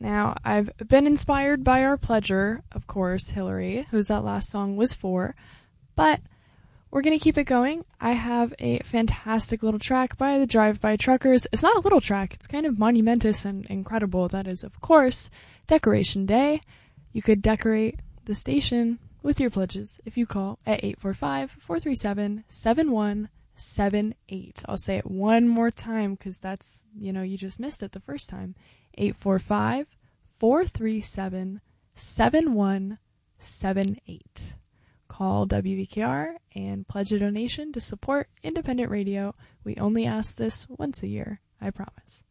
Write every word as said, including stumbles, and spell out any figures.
Now, I've been inspired by our pledger, of course, Hillary, whose that last song was for, but we're going to keep it going. I have a fantastic little track by the Drive-By Truckers. It's not a little track, it's kind of monumentous and incredible. That is, of course, Decoration Day. You could decorate the station with your pledges if you call at eight four five, four three seven, seven one seven eight. I'll say it one more time because that's, you know, you just missed it the first time. eight four five, four three seven, seven one seven eight. Call W V K R and pledge a donation to support independent radio. We only ask this once a year, I promise.